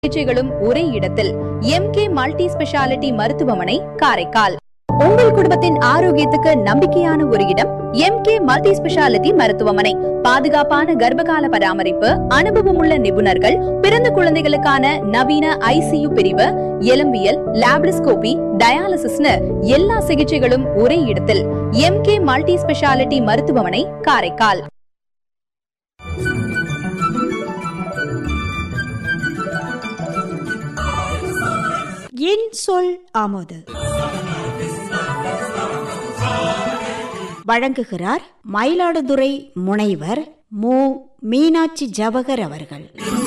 சிகிச்சைகளும் ஒரே இடத்தில் MK multi speciality மருத்துவமனை காரைக்கால். உங்கள் குடும்பத்தின் ஆரோக்கியத்துக்கு நம்பிக்கையான ஒரு இடம் எம்கே மல்டி ஸ்பெஷாலிட்டி மருத்துவமனை. பாதுகாப்பான கர்ப்பகால பராமரிப்பு, அனுபவமுள்ள நிபுணர்கள், பிறந்த குழந்தைகளுக்கான நவீன ஐசியு பிரிவு, எலும்பியல், லாப்ரிஸ்கோபி, டயாலிசிஸ்னு எல்லா சிகிச்சைகளும் ஒரே இடத்தில் எம்கே மல்டி ஸ்பெஷாலிட்டி மருத்துவமனை காரைக்கால். என் சொல் ஆமோது வழங்குகிறார் மயிலாடுதுறை முனைவர் மு. மீனாட்சி ஜவஹர் அவர்கள்.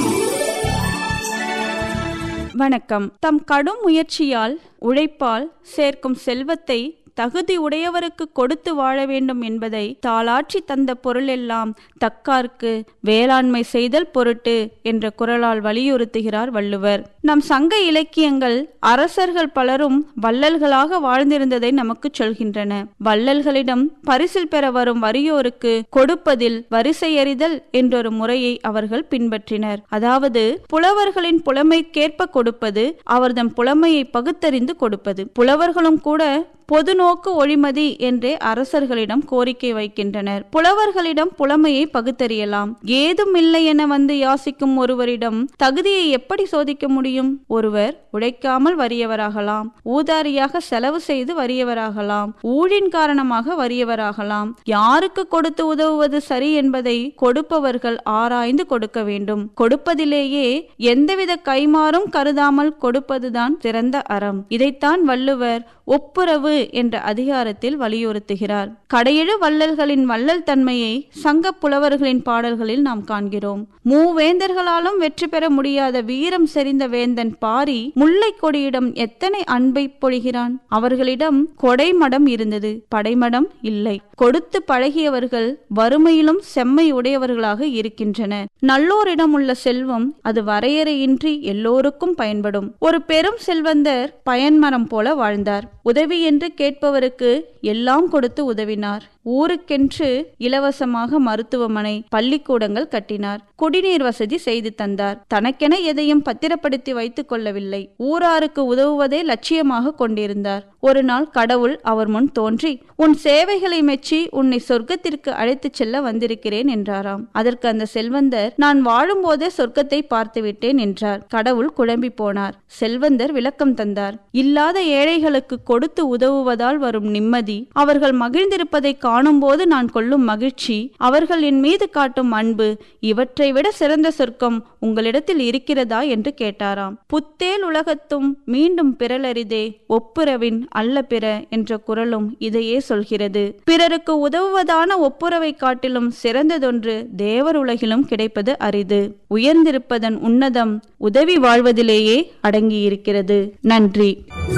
வணக்கம். தம் கடும் முயற்சியால் உழைப்பால் சேர்க்கும் செல்வத்தை தகுதி உடையவருக்கு கொடுத்து வாழ வேண்டும் என்பதை தாளாற்றி தந்த பொருளெல்லாம் தக்கார்க்கு வேளாண்மை செய்தல் பொருட்டு என்ற குரலால் வலியுறுத்துகிறார் வள்ளுவர். நம் சங்க இலக்கியங்கள் அரசர்கள் பலரும் வள்ளல்களாக வாழ்ந்திருந்ததை நமக்கு சொல்கின்றன. வள்ளல்களிடம் பரிசில் பெற வரும் வறியோருக்கு கொடுப்பதில் வரிசையறிதல் என்றொரு முறையை அவர்கள் பின்பற்றினர். அதாவது புலவர்களின் புலமைக்கேற்ப கொடுப்பது, அவர்தம் புலமையை பகுத்தறிந்து கொடுப்பது. புலவர்களும் கூட பொது நோக்கு ஒளிமதி என்றே அரசர்களிடம் கோரிக்கை வைக்கின்றனர். புலவர்களிடம் புலமையை பகுத்தறியலாம். ஏதும் இல்லை என வந்து யாசிக்கும் ஒருவரிடம் தகுதியை எப்படி சோதிக்க முடியும்? ஒருவர் உழைக்காமல் வறியவராகலாம், ஊதாரியாக செலவு செய்து வறியவராகலாம், ஊழின் காரணமாக வறியவராகலாம். யாருக்கு கொடுத்து உதவுவது சரி என்பதை கொடுப்பவர்கள் ஆராய்ந்து கொடுக்க வேண்டும். கொடுப்பதிலேயே எந்தவித கைமாறும் கருதாமல் கொடுப்பதுதான் சிறந்த அறம். இதைத்தான் வள்ளுவர் ஒப்புரவு என்ற அதிகாரத்தில் வலியுறுத்துகிறார். கடையெழு வள்ளல்களின் வள்ளல் தன்மையை சங்க புலவர்களின் பாடல்களில் நாம் காண்கிறோம். மூவேந்தர்களாலும் வெற்றி பெற முடியாத வீரம் செறிந்த வேந்தன் பாரி முல்லை கொடியிடம் எத்தனை அன்பை பொழிகிறான். அவர்களிடம் கொடைமடம் இருந்தது, படைமடம் இல்லை. கொடுத்து பழகியவர்கள் வறுமையிலும் செம்மை உடையவர்களாக இருக்கின்றனர். நல்லோரிடம் உள்ள செல்வம் அது வரையறையின்றி எல்லோருக்கும் பயன்படும். ஒரு பெரும் செல்வந்தர் பயன்மரம் போல வாழ்ந்தார். உதவி என்று கேட்பவருக்கு எல்லாம் கொடுத்து உதவினார். ஊருக்கென்று இலவசமாக மருத்துவமனை, பள்ளிக்கூடங்கள் கட்டினார். குடிநீர் வசதி செய்து தந்தார். தனக்கென எதையும் பத்திரப்படுத்தி வைத்துக் கொள்ளவில்லை. ஊராருக்கு உதவுவதே லட்சியமாக கொண்டிருந்தார். ஒரு நாள் கடவுள் அவர் முன் தோன்றி, உன் சேவைகளை மெச்சி உன்னை சொர்க்கத்திற்கு அழைத்துச் செல்ல வந்திருக்கிறேன் என்றாராம். அதற்கு அந்த செல்வந்தர், நான் வாழும்போதே சொர்க்கத்தை பார்த்து விட்டேன் என்றார். கடவுள் குழம்பி போனார். செல்வந்தர் விளக்கம் தந்தார். இல்லாத ஏழைகளுக்கு கொடுத்து உதவுவதால் வரும் நிம்மதி, அவர்கள் மகிழ்ந்திருப்பதை காணும் போது நான் கொள்ளும் மகிழ்ச்சி, அவர்கள் என் மீது காட்டும் அன்பு, இவற்றை விட சிறந்த சொர்க்கம் உங்களிடத்தில் இருக்கிறதா என்று கேட்டாராம். புத்தேல் உலகத்தும் மீண்டும் பிறலரிதே, ஒப்புரவின் அல்ல பிற என்ற குரலும் இதையே சொல்கிறது. பிறருக்கு உதவுவதான ஒப்புரவை காட்டிலும் சிறந்ததொன்று தேவர் உலகிலும் கிடைப்பது அரிது. உயர்ந்திருப்பதன் உன்னதம் உதவி வாழ்வதிலேயே அடங்கியிருக்கிறது. நன்றி.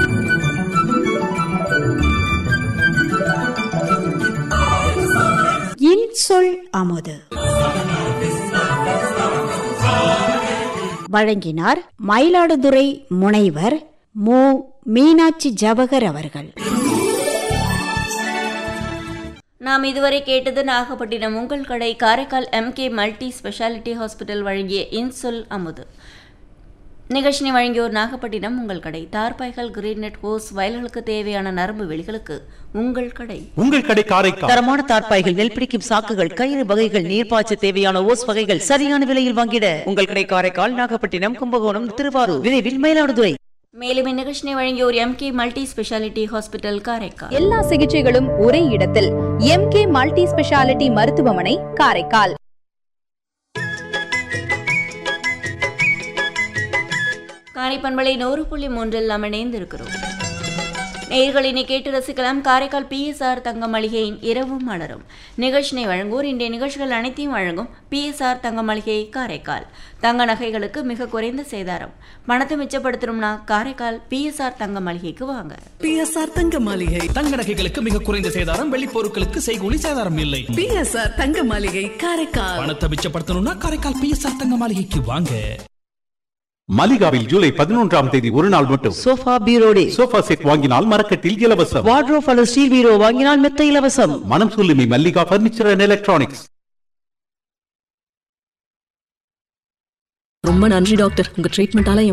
என் சொல் ஆமோது வழங்கினார் மயிலாடுதுறை முனைவர் மு. மீனாட்சி ஜவஹர் அவர்கள். நாம் இதுவரை கேட்டது நாகப்பட்டினம் உங்கள் கடை Karaikal MK multi speciality hospital வழங்கிய இன்சொல் அமுது நிகழ்ச்சியை வழங்கியோர் நாகப்பட்டினம் உங்கள் கடை. தார்பாய்கள், கிரீன் நெட் ஹோஸ், வயல்களுக்கு தேவையான நரம்பு வெளிகளுக்கு உங்கள் கடை காரைக்கால். தரமான தார்பாய்கள், நெல்பிடிக்கும் சாக்குகள், கயிறு வகைகள், நீர்ப்பாய்ச்ச தேவையான ஓஸ் வகைகள் சரியான விலையில் வாங்கிட உங்கள் கடை காரைக்கால், நாகப்பட்டினம், கும்பகோணம், திருவாரூர், விரைவில் மயிலாடுதுறை. மேலும் இந்நிகழ்ச்சியை வழங்கியோர் MK multi speciality hospital Karaikal. எல்லா சிகிச்சைகளும் ஒரே இடத்தில் எம்கே மல்டி ஸ்பெஷாலிட்டி மருத்துவமனை காரைக்கால். காரைப்பண்பளை 100.3 நாம் இணைந்திருக்கிறோம். நேயர்களினை கேட்டு ரசிக்கலாம். காரைக்கால் PSR தங்க மளிகையின் இரவும் மலரும் நிகழ்ச்சியை வழங்குவோர். இன்றைய நிகழ்ச்சிகள் அனைத்தையும் வழங்கும் PSR தங்க மளிகை காரைக்கால். தங்க நகைகளுக்கு மிக குறைந்த சேதாரம். பணத்தை மிச்சப்படுத்தணும்னா காரைக்கால் PSR தங்க மளிகைக்கு வாங்க. PSR தங்க மளிகை. தங்க நகைகளுக்கு மிக குறைந்த சேதாரம், வெள்ளி பொருட்களுக்கு செய்கூலி சேதாரம் இல்லை. PSR தங்க மளிகை காரைக்கால். பணத்தை மிச்சப்படுத்தணும்னா காரைக்கால் PSR தங்க மளிகைக்கு வாங்க. மலிகாவில் ஜூலை 11ஆம் தேதி ஒரு நாள் மட்டும் சோஃபா பீரோ டே. சோஃபா செட் வாங்கினால் மரக்கட்டில் இலவசம். வார்ட்ரோப் அல்லது ஸ்டீல் பீரோ வாங்கினால் மெத்த இலவசம். மனம் சொல்லுமி மல்லிகா பர்னிச்சர் அண்ட் எலக்ட்ரானிக்ஸ். ரொம்ப நன்றி டாக்டர், உங்க ட்ரீட்மெண்டால